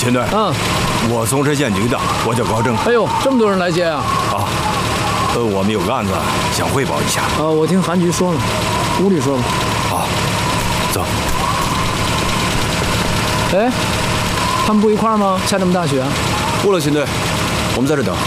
秦队，我松山县局的，我叫高正。 哎呦，这么多人来接啊！ 我们有个案子想汇报一下。 我听韩局说了，屋里说了。 好，走。 哎，他们不一块儿吗？下这么大雪？ 不了，秦队，我们在这等。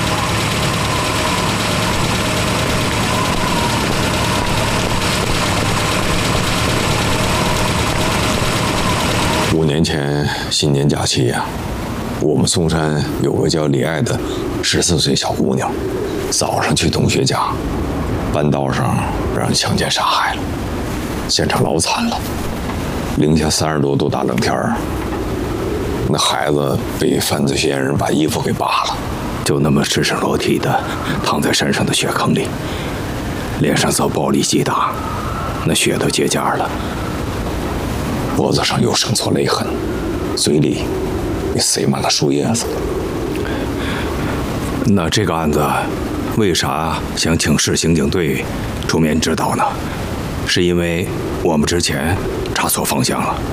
5年前新年假期呀，我们松山有个叫李爱的14岁小姑娘，早上去同学家，半道上让人强奸杀害了，现场老惨了，零下30多度大冷天儿，那孩子被犯罪嫌疑人把衣服给扒了，就那么赤身裸体的躺在山上的雪坑里，脸上遭暴力击打，那血都结痂了。脖子上有生挫勒痕，嘴里也塞满了树叶子。 那这个案子，为啥想请市刑警队出面指导呢？是因为我们之前查错方向了。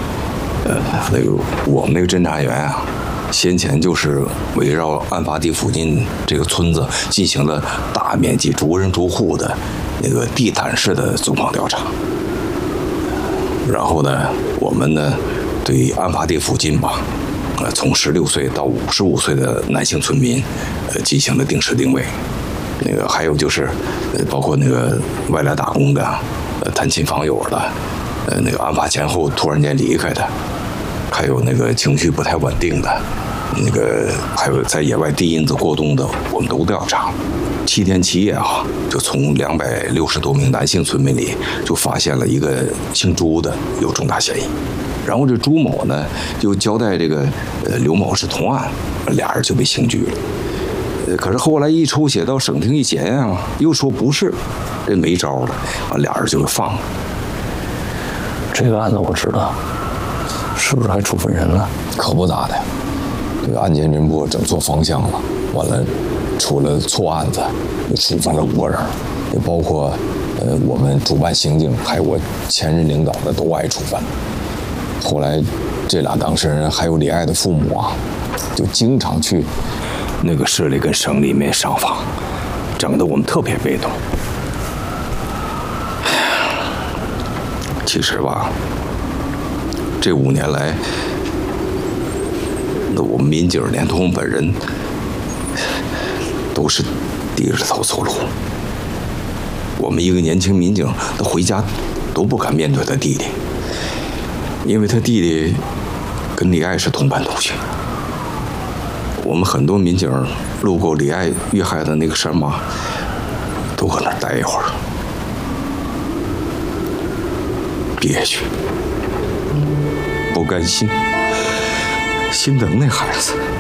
我们那个侦查员啊，先前就是围绕案发地附近这个村子进行了大面积逐人逐户的那个地毯式的走访调查。然后呢，我们呢对案发地附近吧，从16岁到55岁的男性村民，进行了定时定位。那个还有就是，包括那个外来打工的，探亲访友的，那个案发前后突然间离开的，还有那个情绪不太稳定的，那个还有在野外低因子过冬的，我们都调查。7天7夜啊，就从260多名男性村民里就发现了一个姓朱的有重大嫌疑，然后这朱某呢就交代这个刘某是同案，俩人就被刑拘了。可是后来一抽血到省厅一检验啊，又说不是，这没招了，俩人就给放了。 这个案子我知道，是不是还处分人了？ 可不咋的，这个案件侦破整错方向了，完了出了错案子，又处分了5个人，也包括我们主办刑警还有我前任领导的都挨处分。后来这俩当事人还有李爱的父母啊，就经常去那个市里跟省里面上访，整得我们特别被动。 其实吧，这5年来，那我们民警连同我本人都是低着头走路。我们一个年轻民警，他回家都不敢面对他弟弟，因为他弟弟跟李爱是同班同学。我们很多民警路过李爱遇害的那个山洼，都搁那儿待一会儿，憋屈，不甘心，心疼那孩子。